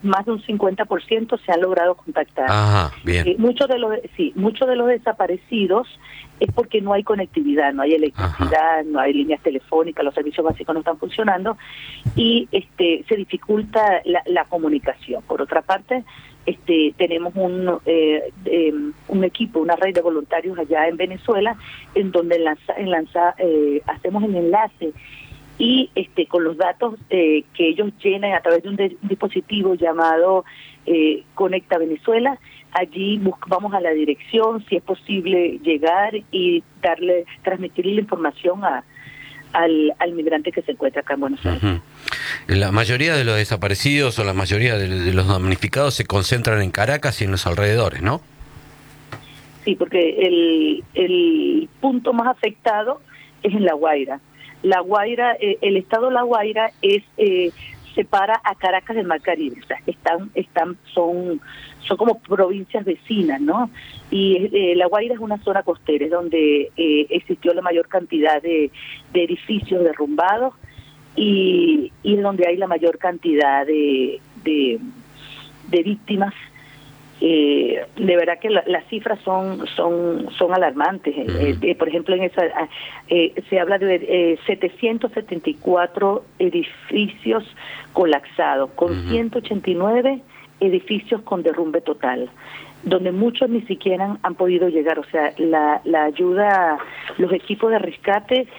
más de un 50% se han logrado contactar. Ajá, bien. Muchos de los desaparecidos es porque no hay conectividad, no hay electricidad, no hay líneas telefónicas, los servicios básicos no están funcionando y se dificulta la comunicación. Por otra parte, tenemos un equipo, una red de voluntarios allá en Venezuela, en donde hacemos el enlace y con los datos que ellos llenan a través de un dispositivo llamado Conecta Venezuela. Allí vamos a la dirección, si es posible llegar y transmitirle la información al migrante que se encuentra acá en Buenos Aires. La mayoría de los desaparecidos o la mayoría de los damnificados se concentran en Caracas y en los alrededores, ¿no? Sí, porque el punto más afectado es en La Guaira. La Guaira, el estado de La Guaira separa a Caracas del Mar Caribe, o sea, son como provincias vecinas, ¿no? Y La Guaira es una zona costera, es donde existió la mayor cantidad de edificios derrumbados y es donde hay la mayor cantidad de víctimas. De verdad que las cifras son alarmantes. Por ejemplo, se habla de 774 edificios colapsados, con 189 edificios con derrumbe total, donde muchos ni siquiera han podido llegar. O sea, la ayuda, los equipos de rescate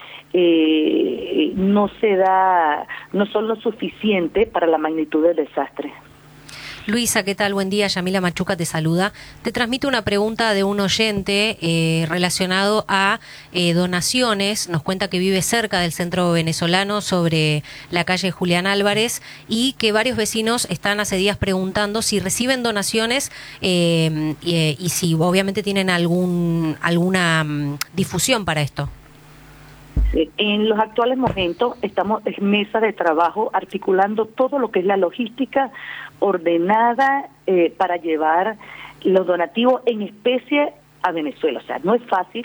no son lo suficiente para la magnitud del desastre. Luisa, ¿qué tal? Buen día. Yamila Machuca te saluda. Te transmito una pregunta de un oyente relacionado a donaciones. Nos cuenta que vive cerca del centro venezolano sobre la calle Julián Álvarez y que varios vecinos están hace días preguntando si reciben donaciones y si obviamente tienen alguna difusión para esto. En los actuales momentos estamos en mesa de trabajo articulando todo lo que es la logística ordenada para llevar los donativos en especie a Venezuela. O sea, no es fácil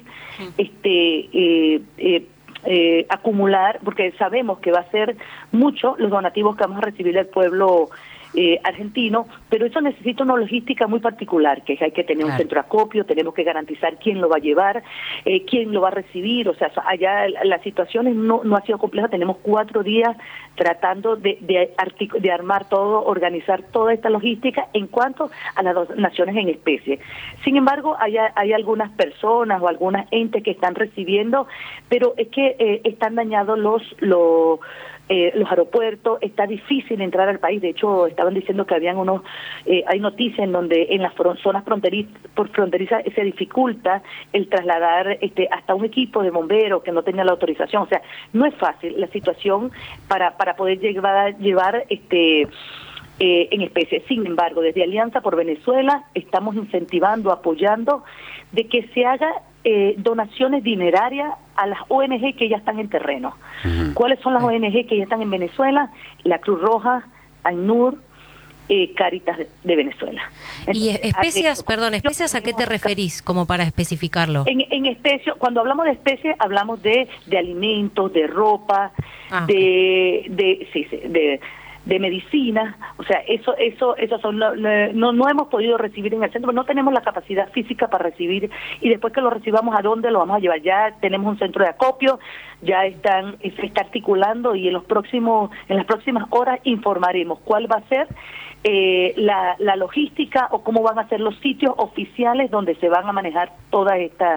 acumular, porque sabemos que va a ser mucho los donativos que vamos a recibir del pueblo argentino, pero eso necesita una logística muy particular, que hay que tener un centro de acopio, tenemos que garantizar quién lo va a llevar, quién lo va a recibir. O sea, allá la situación no ha sido compleja. Tenemos 4 días tratando de armar todo, organizar toda esta logística en cuanto a las donaciones en especie. Sin embargo, hay algunas personas o algunas entes que están recibiendo, pero es que están dañados los aeropuertos, está difícil entrar al país. De hecho, estaban diciendo que hay noticias en donde en las zonas fronterizas se dificulta el trasladar hasta un equipo de bomberos que no tenga la autorización. O sea, no es fácil la situación para poder llevar en especie. Sin embargo, desde Alianza por Venezuela estamos incentivando, apoyando de que se haga donaciones dinerarias a las ONG que ya están en terreno. ¿Cuáles son las ONG que ya están en Venezuela? La Cruz Roja, ACNUR, Cáritas de Venezuela. Entonces, ¿Y especias a qué te referís, como para especificarlo? En especie, cuando hablamos de especies, hablamos de alimentos, de ropa, de medicina. O sea, eso son no hemos podido recibir en el centro, no tenemos la capacidad física para recibir, y después que lo recibamos, ¿a dónde lo vamos a llevar? Ya tenemos un centro de acopio, ya se está articulando, y en las próximas horas informaremos cuál va a ser la logística o cómo van a ser los sitios oficiales donde se van a manejar todas estas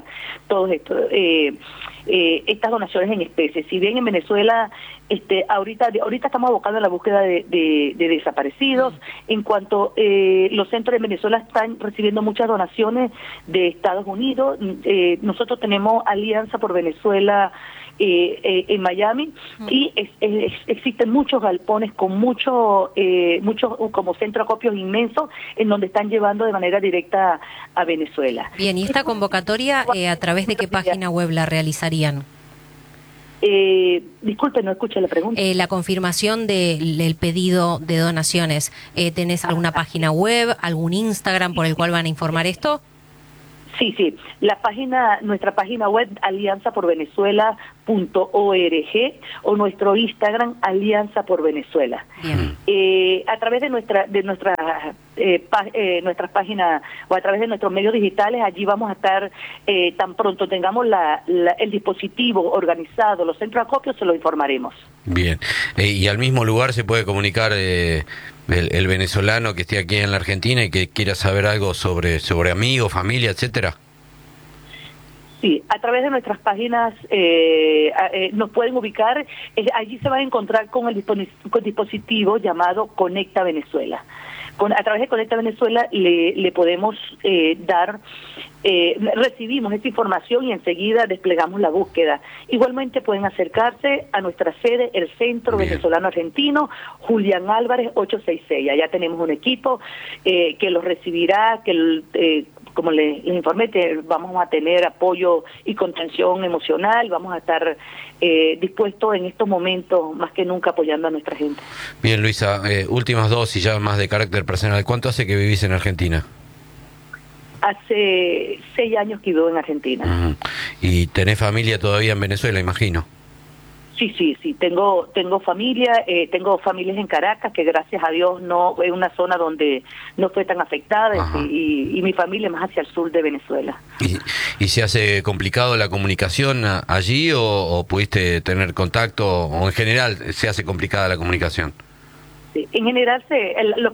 donaciones en especie. Si bien en Venezuela ahorita estamos abocados a la búsqueda de desaparecidos, en cuanto los centros de Venezuela están recibiendo muchas donaciones de Estados Unidos. Nosotros tenemos Alianza por Venezuela en Miami, y existen muchos galpones con muchos como centro acopios inmensos en donde están llevando de manera directa a Venezuela. Bien, ¿y esta convocatoria a través de qué página web la realizarían? Disculpe, no escuché la pregunta. La confirmación del pedido de donaciones, ¿tenés alguna página web, algún Instagram por el cual van a informar esto? Sí, nuestra página web, alianzaporvenezuela.org, o nuestro Instagram Alianza por Venezuela. A través de nuestras páginas o a través de nuestros medios digitales, allí vamos a estar, tan pronto tengamos el dispositivo organizado, los centros de acopio, se lo informaremos. Bien, y al mismo lugar se puede comunicar el venezolano que esté aquí en la Argentina y que quiera saber algo sobre amigos, familia, etcétera. Sí, a través de nuestras páginas nos pueden ubicar, allí se van a encontrar con el dispositivo llamado Conecta Venezuela. A través de Conecta Venezuela le podemos recibimos esta información y enseguida desplegamos la búsqueda. Igualmente pueden acercarse a nuestra sede, el Centro Venezolano Argentino, Julián Álvarez 866. Allá tenemos un equipo que los recibirá, como les informé, vamos a tener apoyo y contención emocional, vamos a estar dispuestos en estos momentos más que nunca apoyando a nuestra gente. Bien, Luisa, últimas dos y ya más de carácter personal. ¿Cuánto hace que vivís en Argentina? Hace 6 años que vivo en Argentina. ¿Y tenés familia todavía en Venezuela, imagino? Sí, tengo familia, tengo familias en Caracas, que gracias a Dios no es una zona donde no fue tan afectada, y mi familia más hacia el sur de Venezuela. ¿Y se hace complicado la comunicación allí o pudiste tener contacto, o en general se hace complicada la comunicación? En general, el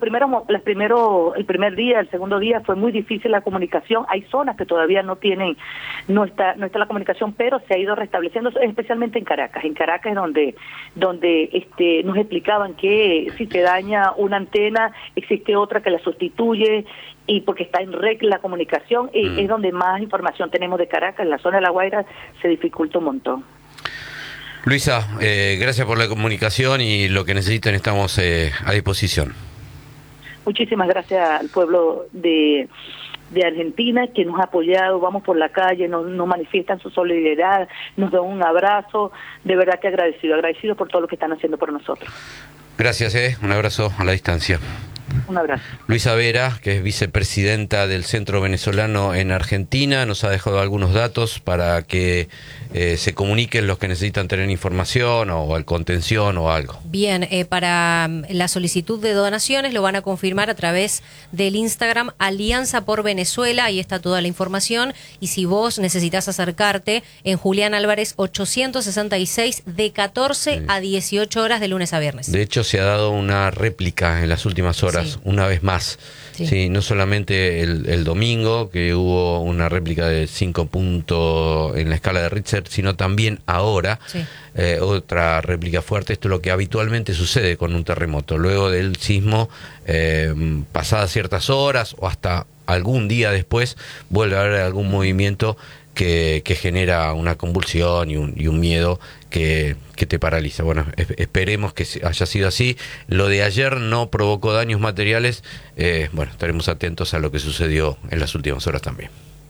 primer día, el segundo día fue muy difícil la comunicación. Hay zonas que todavía no está la comunicación, pero se ha ido restableciendo, especialmente en Caracas. En Caracas es donde nos explicaban que si se daña una antena, existe otra que la sustituye, y porque está en red la comunicación, es donde más información tenemos de Caracas. En la zona de La Guaira se dificulta un montón. Luisa, gracias por la comunicación y lo que necesiten estamos a disposición. Muchísimas gracias al pueblo de Argentina que nos ha apoyado, vamos por la calle, nos manifiestan su solidaridad, nos dan un abrazo, de verdad que agradecido por todo lo que están haciendo por nosotros. Gracias, un abrazo a la distancia. Un abrazo. Luisa Vera, que es vicepresidenta del Centro Venezolano en Argentina, nos ha dejado algunos datos para que se comuniquen los que necesitan tener información o al contención o algo. Bien, para la solicitud de donaciones lo van a confirmar a través del Instagram Alianza por Venezuela, ahí está toda la información, y si vos necesitas acercarte, en Julián Álvarez 866 de 14 a 18 horas de lunes a viernes. De hecho, se ha dado una réplica en las últimas horas, una vez más. Sí, no solamente el domingo, que hubo una réplica de 5 puntos en la escala de Richter, sino también ahora otra réplica fuerte. Esto es lo que habitualmente sucede con un terremoto. Luego del sismo, pasadas ciertas horas o hasta algún día después, vuelve a haber algún movimiento que genera una convulsión y un miedo que te paraliza. Bueno, esperemos que haya sido así. Lo de ayer no provocó daños materiales. Bueno, estaremos atentos a lo que sucedió en las últimas horas también.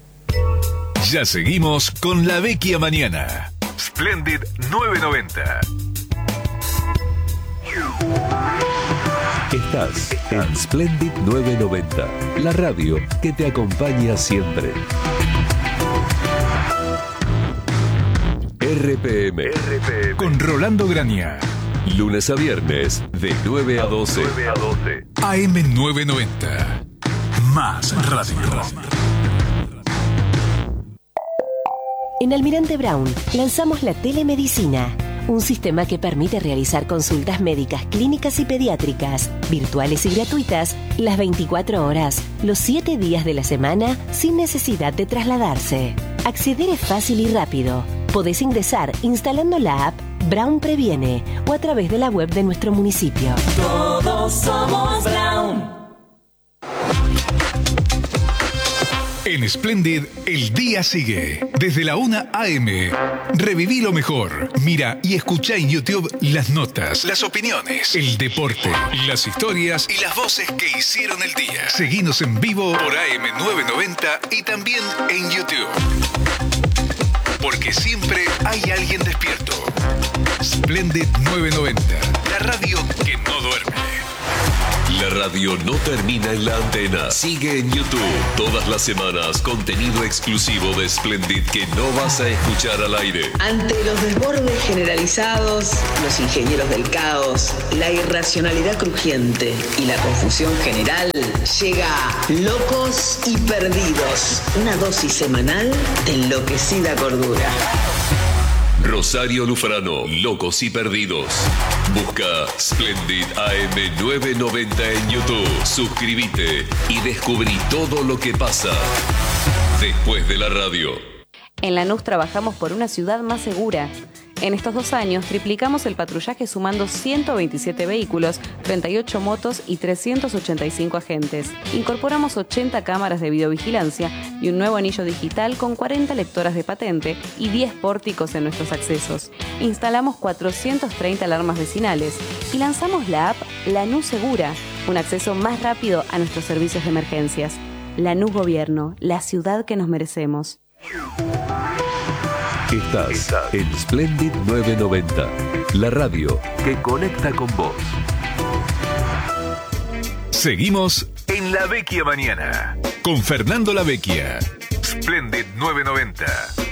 Ya seguimos con La Vecchia Mañana. Splendid 990. Estás en Splendid 990, la radio que te acompaña siempre. RPM Con Rolando Graña. Lunes a viernes de 9 a 12. AM 990. Más radio. En Almirante Brown lanzamos la telemedicina, un sistema que permite realizar consultas médicas, clínicas y pediátricas, virtuales y gratuitas, las 24 horas, los 7 días de la semana, sin necesidad de trasladarse. Acceder es fácil y rápido. Podés ingresar instalando la app Brown Previene o a través de la web de nuestro municipio. Todos somos Brown. En Splendid, el día sigue. Desde la 1 a.m. Reviví lo mejor. Mira y escucha en YouTube las notas, las opiniones, el deporte, las historias y las voces que hicieron el día. Seguinos en vivo por AM 990 y también en YouTube. Porque siempre hay alguien despierto. Splendid 990, la radio que no duerme. La radio no termina en la antena. Sigue en YouTube. Todas las semanas, contenido exclusivo de Splendid que no vas a escuchar al aire. Ante los desbordes generalizados, los ingenieros del caos, la irracionalidad crujiente y la confusión general, llega Locos y Perdidos. Una dosis semanal de enloquecida cordura. Rosario Lufrano, Locos y Perdidos. Busca Splendid AM 990 en YouTube. Suscríbete y descubrí todo lo que pasa después de la radio. En Lanús trabajamos por una ciudad más segura. En estos 2 años triplicamos el patrullaje sumando 127 vehículos, 38 motos y 385 agentes. Incorporamos 80 cámaras de videovigilancia y un nuevo anillo digital con 40 lectoras de patente y 10 pórticos en nuestros accesos. Instalamos 430 alarmas vecinales y lanzamos la app Lanús Segura, un acceso más rápido a nuestros servicios de emergencias. Lanús Gobierno, la ciudad que nos merecemos. Estás en Splendid 990, la radio que conecta con vos. Seguimos en La Vecchia Mañana con Fernando La Vecchia. Splendid 990.